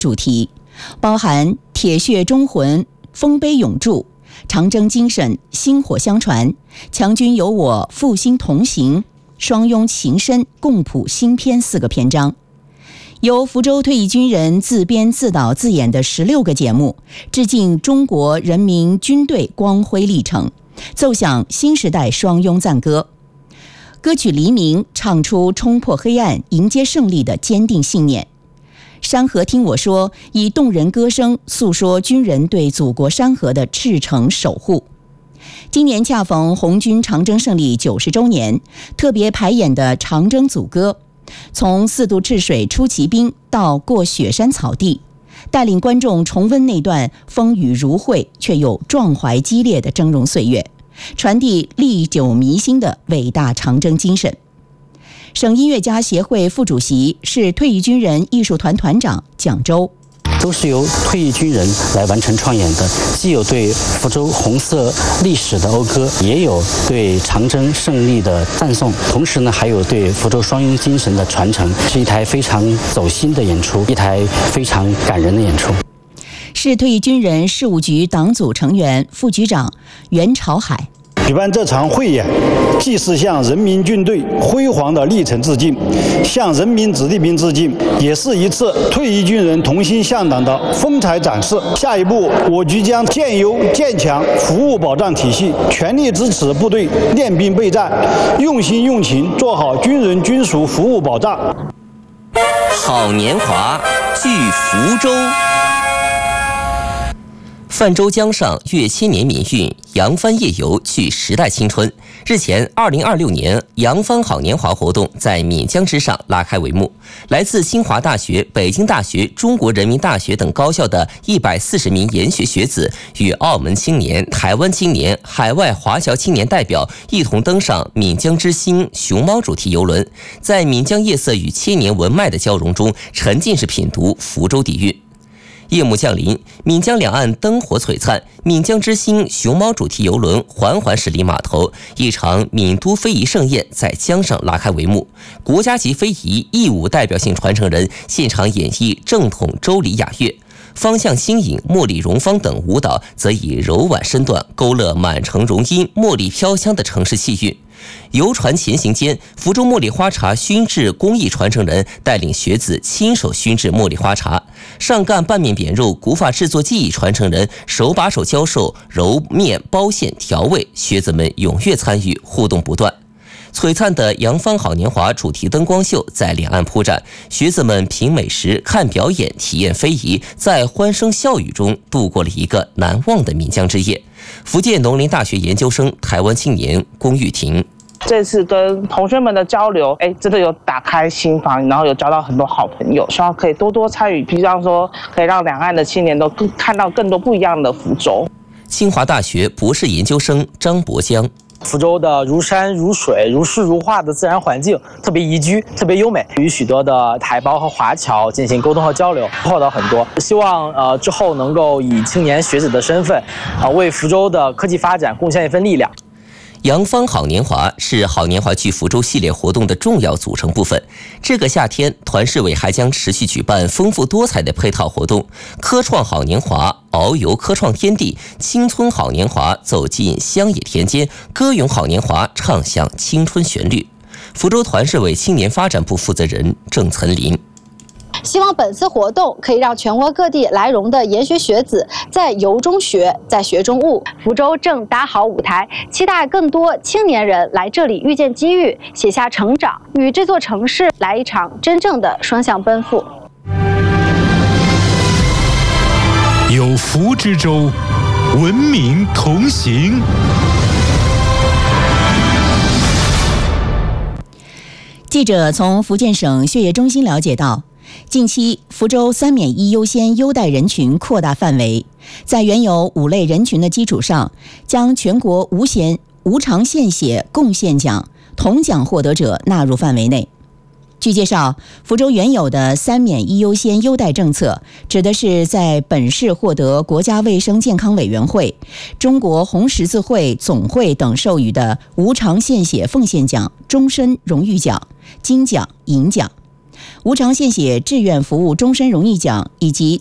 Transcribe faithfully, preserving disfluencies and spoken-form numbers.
主题，包含铁血忠魂、丰碑永驻、长征精神、薪火相传、强军有我、复兴同行、双拥情深、共谱新篇四个篇章。由福州退役军人自编自导自演的十六个节目，致敬中国人民军队光辉历程，奏响新时代双拥赞歌。歌曲《黎明》唱出冲破黑暗、迎接胜利的坚定信念。山河听我说，以动人歌声诉说军人对祖国山河的赤诚守护。今年恰逢红军长征胜利九十周年，特别排演的长征组歌，从四渡赤水出奇兵到过雪山草地，带领观众重温那段风雨如晦却又壮怀激烈的峥嵘岁月，传递历久弥新的伟大长征精神。省音乐家协会副主席、是退役军人艺术团团长蒋周， 都是由退役军人来完成创演的，既有对福州红色历史的讴歌，也有对长征胜利的赞颂，同时呢，还有对福州双拥精神的传承，是一台非常走心的演出，一台非常感人的演出。 是退役军人事务局党组成员、副局长袁朝海。 举办这场汇演，既是向人民军队辉煌的历程致敬，向人民子弟兵致敬，也是一次退役军人同心向党的风采展示。下一步，我局将建优建强服务保障体系，全力支持部队练兵备战，用心用情做好军人军属服务保障。 好年华聚福州。泛舟江上阅千年民韵，扬帆夜游聚时代青春。日前，二零二六年扬帆好年华活动在岷江之上拉开帷幕。来自清华大学、北京大学、中国人民大学等高校的一百四十名研学学子与澳门青年、台湾青年、海外华侨青年代表一同登上岷江之星熊猫主题游轮，在岷江夜色与千年文脉的交融中，沉浸式品读福州底蕴。夜幕降临，岷江两岸灯火璀璨，岷江之星熊猫主题游轮缓缓驶离码头，一场岷都非遗盛宴在江上拉开帷幕。国家级非遗义务代表性传承人现场演绎正统周礼雅乐，方向新颖、茉莉荣芳等舞蹈则以柔婉身段勾勒满城荣音、茉莉飘香的城市气韵。游船前行间，福州茉莉花茶熏制工艺传承人带领学子亲手熏制茉莉花茶，上干拌面扁肉古法制作技艺传承人手把手教授揉面、包馅、调味，学子们踊跃参与，互动不断。璀璨的扬帆好年华主题灯光秀在两岸铺展，学子们品美食、看表演、体验非遗，在欢声笑语中度过了一个难忘的岷江之夜。福建农林大学研究生、台湾青年龚玉婷， 这次跟同学们的交流，哎，真的有打开心房，然后有交到很多好朋友，希望可以多多参与，比方说可以让两岸的青年都看到更多不一样的福州。 清华大学博士研究生张博江， 福州的如山如水、如诗如画的自然环境特别宜居，特别优美，与许多的台胞和华侨进行沟通和交流，获得很多。希望呃之后能够以青年学子的身份，啊、呃、为福州的科技发展贡献一份力量。 扬帆好年华是好年华聚福州系列活动的重要组成部分。这个夏天，团市委还将持续举办丰富多彩的配套活动，科创好年华遨游科创天地，青村好年华走进乡野田间，歌咏好年华唱响青春旋律。福州团市委青年发展部负责人郑岑林， 希望本次活动可以让全国各地来蓉的研学学子在游中学，在学中悟。福州正搭好舞台，期待更多青年人来这里遇见机遇，写下成长，与这座城市来一场真正的双向奔赴。 有福之州，文明同行。 记者从福建省血液中心了解到，近期福州三免一优先优待人群扩大范围，在原有五类人群的基础上，将全国无限无偿献血贡献奖同奖获得者纳入范围内。据介绍，福州原有的三免一优先优待政策，指的是在本市获得国家卫生健康委员会、中国红十字会总会等授予的无偿献血奉献奖、终身荣誉奖、金奖、银奖。 无偿献血志愿服务终身荣誉奖以及